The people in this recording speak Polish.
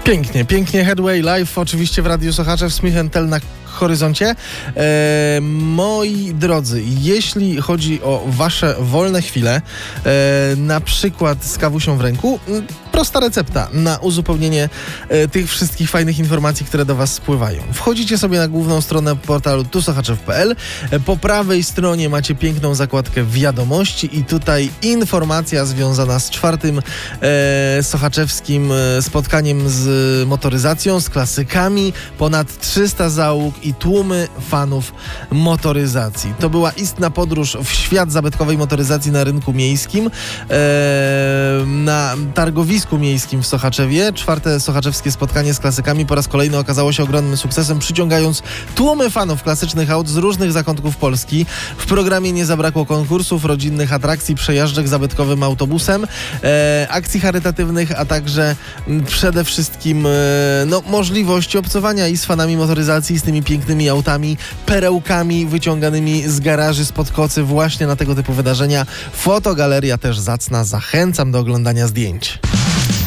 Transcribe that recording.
Pięknie. Headway Live oczywiście w Radiu Sochaczew, Smith & Tell na horyzoncie. Moi drodzy, jeśli chodzi o wasze wolne chwile, na przykład z kawusią w ręku, prosta recepta na uzupełnienie tych wszystkich fajnych informacji, które do was spływają. Wchodzicie sobie na główną stronę portalu tusochaczew.pl. Po prawej stronie macie piękną zakładkę wiadomości i tutaj informacja związana z 4. sochaczewskim spotkaniem z motoryzacją, z klasykami, ponad 300 załóg i tłumy fanów motoryzacji. To była istna podróż w świat zabytkowej motoryzacji na rynku miejskim, na targowisku miejskim w Sochaczewie. 4. sochaczewskie spotkanie z klasykami po raz kolejny okazało się ogromnym sukcesem, przyciągając tłumy fanów klasycznych aut z różnych zakątków Polski. W programie nie zabrakło konkursów, rodzinnych atrakcji, przejażdżek zabytkowym autobusem, akcji charytatywnych, a także przede wszystkim możliwości obcowania i z fanami motoryzacji, i z tymi pięknymi autami, perełkami wyciąganymi z garaży, spod kocy, właśnie na tego typu wydarzenia. Fotogaleria też zacna. Zachęcam do oglądania zdjęć.